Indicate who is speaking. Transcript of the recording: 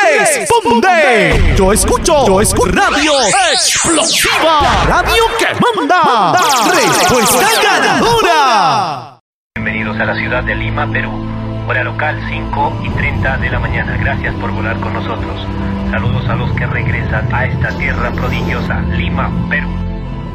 Speaker 1: responde. Yo escucho Radio Explosiva, radio que manda. Respuesta ganadora.
Speaker 2: Bienvenidos a la ciudad de Lima, Perú. Hora local 5:30 de la mañana. Gracias por volar con nosotros. Saludos a los que regresan a esta tierra prodigiosa, Lima, Perú.